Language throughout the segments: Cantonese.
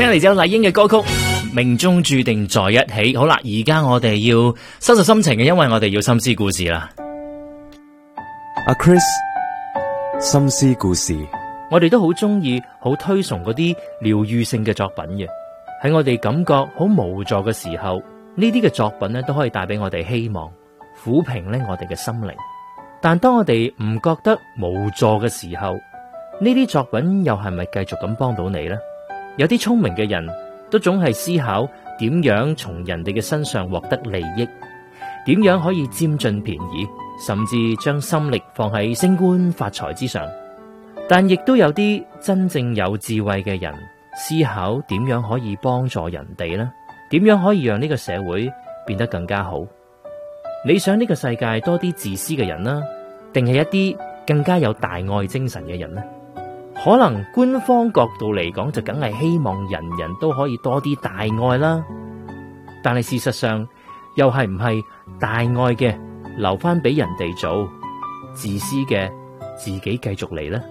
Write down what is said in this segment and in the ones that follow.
聽嚟有麗英嘅歌曲《命中注定在一起》。好啦，而家我哋要收拾心情嘅，因為我哋要心思故事啦。 阿 Chris， 心思故事， 我哋都好中意、好推崇嗰啲療癒性嘅作品嘅。喺我哋感覺好無助嘅時候，呢啲嘅作品咧都可以帶俾我哋希望，撫平咧我哋嘅心靈。但當我哋唔覺得無助嘅時候，呢啲作品又係咪繼續咁幫到你呢？有啲聰明嘅人都總係思考點樣從人哋嘅身上獲得利益，點樣可以佔盡便宜，甚至將心力放喺升官發財之上。但亦都有啲真正有智慧嘅人思考點樣可以幫助人哋呢？點樣可以讓呢個社會變得更加好？你想呢個世界多啲自私嘅人啦，定係一啲更加有大愛精神嘅人呢？可能官方角度嚟講就梗係希望人人都可以多啲大愛啦，但係事實上又係唔係大愛嘅留翻俾人哋做，自私嘅自己繼續嚟呢？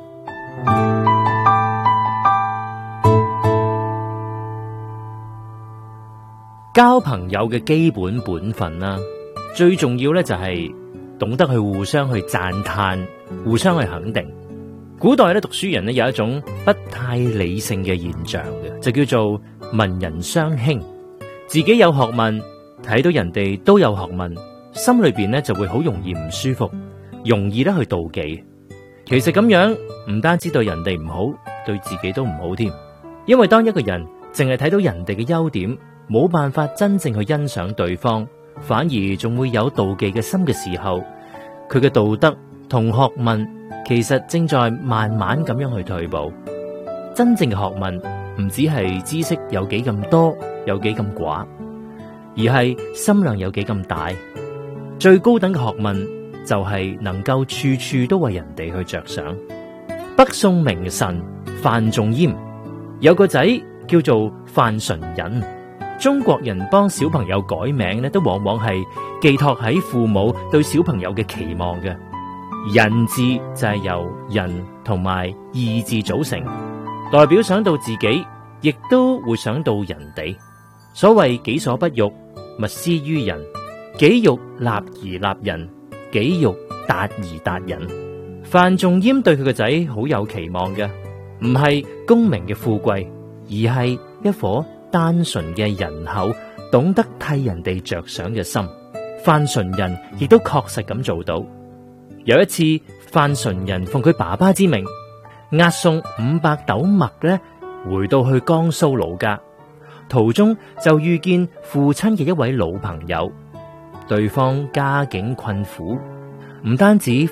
交朋友嘅基本本分啦，最重要咧就係懂得去互相去讚嘆，互相去肯定。古代咧讀書人咧有一種不太理性嘅現象嘅，就叫做文人相輕。自己有學問，睇到人哋都有學問，心裏邊咧就會好容易唔舒服，容易咧去妒忌。其實咁樣唔單止對人哋唔好，對自己都唔好添。因為當一個人淨係睇到人哋嘅優點，冇辦法真正去欣賞對方，反而仲會有妒忌嘅心嘅時候，佢嘅道德同學問其實正在慢慢咁樣去退步。真正嘅學問唔只係知識有幾咁多，有幾咁寡，而係心量有幾咁大。最高等嘅學問就係能夠處處都為人哋去着想。北宋名臣范仲淹有個仔叫做范純仁。中國人幫小朋友改名咧，都往往係寄託喺父母對小朋友嘅期望嘅。仁字就係由仁同埋義字組成，代表想到自己，亦都會想到人哋。所謂己所不欲，勿施於人；己欲立而立人，己欲達而達人。范仲淹對佢個仔好有期望嘅，唔係功名嘅富貴，而係一顆單純嘅仁厚，懂得替人哋着想嘅心。范純仁亦都確實咁做到。有一次，范純仁奉佢爸爸之命，押送500斗麥咧，回到去江蘇老家，途中就遇見父親嘅一位老朋友，對方家境困苦，唔單止